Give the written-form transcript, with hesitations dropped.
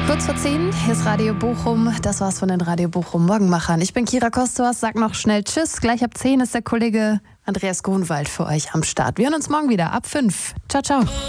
Kurz vor 10, hier ist Radio Bochum. Das war's von den Radio Bochum Morgenmachern. Ich bin Kira Kostors, sag noch schnell Tschüss. Gleich ab 10 ist der Kollege Andreas Grunwald für euch am Start. Wir hören uns morgen wieder ab 5. Ciao, ciao.